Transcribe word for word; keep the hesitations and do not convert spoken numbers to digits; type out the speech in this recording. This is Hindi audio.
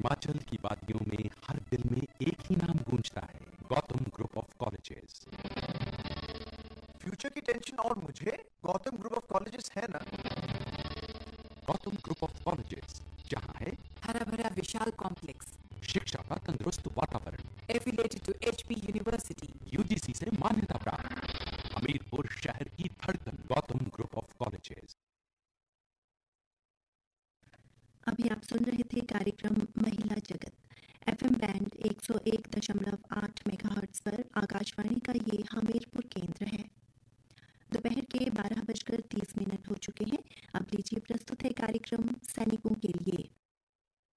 हिमाचल की वादियों में हर दिल में एक ही नाम गूंजता है, Gautam group of colleges. Future की टेंशन और मुझे गौतम ग्रुप ऑफ कॉलेजेस है ना। गौतम ग्रुप ऑफ कॉलेजेस, जहां है हरा भरा विशाल कॉम्प्लेक्स, शिक्षा का तंदुरुस्त वातावरण, affiliated to HP university, UGC से मान्यता प्राप्त, हमीरपुर शहर की धड़कन, गौतम ग्रुप ऑफ कॉलेजेस। अभी आप सुन रहे थे कार्यक्रम महिला जगत एफएम बैंड एक सौ एक दशमलव आठ मेगाहर्ट्ज पर आकाशवाणी का ये हमीरपुर केंद्र है। दोपहर के बारह बजकर